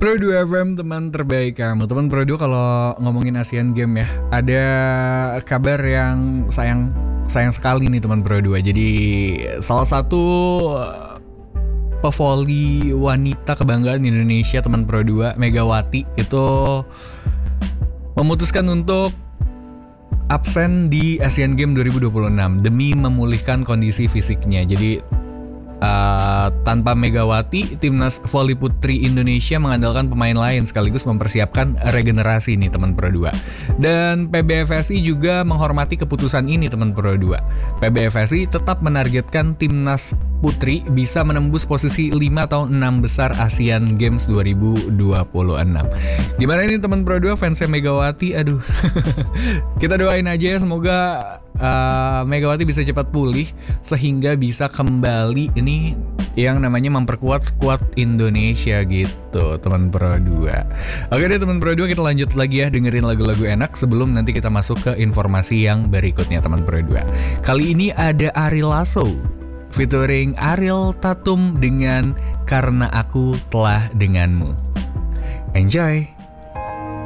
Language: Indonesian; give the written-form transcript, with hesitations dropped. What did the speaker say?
Pro 2 FM, teman terbaik kamu. Teman Pro 2, kalau ngomongin Asian Game ya, ada kabar yang sayang sekali nih teman Pro 2. Jadi salah satu pevoli wanita kebanggaan Indonesia, teman Pro 2, Megawati, itu memutuskan untuk absen di Asian Game 2026 demi memulihkan kondisi fisiknya. Jadi tanpa Megawati, timnas voli putri Indonesia mengandalkan pemain lain sekaligus mempersiapkan regenerasi nih teman Pro 2. Dan PBFSI juga menghormati keputusan ini teman Pro 2. PBFSI tetap menargetkan timnas putri bisa menembus posisi 5 atau 6 besar Asian Games 2026. Gimana ini teman Pro 2 fansnya Megawati? Aduh. Kita doain aja ya, semoga Megawati bisa cepat pulih sehingga bisa kembali ini yang namanya memperkuat skuad Indonesia gitu teman Pro 2. Oke deh teman Pro 2, kita lanjut lagi ya, dengerin lagu-lagu enak sebelum nanti kita masuk ke informasi yang berikutnya teman Pro 2. Kali ini ada Ari Lasso featuring Ariel Tatum dengan Karena Aku Telah Denganmu. Enjoy.